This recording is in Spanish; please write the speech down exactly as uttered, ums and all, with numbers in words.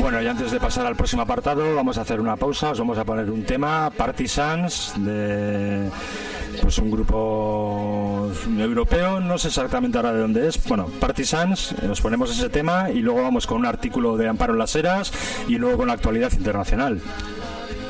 Bueno, y antes de pasar al próximo apartado, vamos a hacer una pausa, os vamos a poner un tema, Partisans, de pues un grupo europeo, no sé exactamente ahora de dónde es. Bueno, Partisans, os ponemos ese tema y luego vamos con un artículo de Amparo en las Heras y luego con la actualidad internacional.